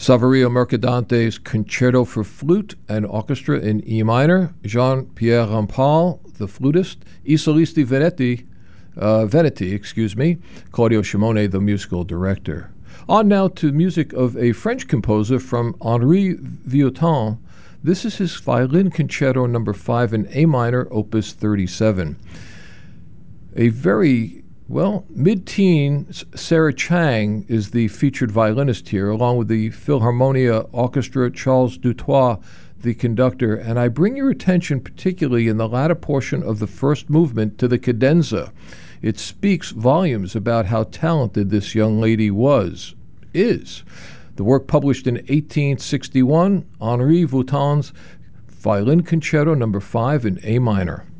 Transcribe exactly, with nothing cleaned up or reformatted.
Saverio Mercadante's Concerto for Flute and Orchestra in E minor, Jean-Pierre Rampal, the flutist, I Solisti Veneti, uh, Veneti, excuse me, Claudio Shimone, the musical director. On now to music of a French composer from Henri Vieuxtemps. This is his Violin Concerto number five in A minor, opus thirty-seven. A very Well, mid-teen Sarah Chang is the featured violinist here, along with the Philharmonia Orchestra, Charles Dutoit, the conductor, and I bring your attention particularly in the latter portion of the first movement to the cadenza. It speaks volumes about how talented this young lady was, is. The work published in eighteen sixty-one, Henri Vieuxtemps's Violin Concerto number five in A minor.